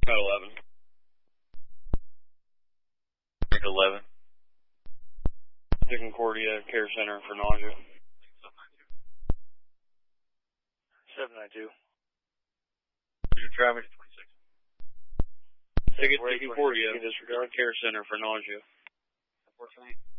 Code 11. Code 11. The Concordia Care Center for nausea. 792. Your traffic 26. Ticket to Concordia Care Center for nausea. 428.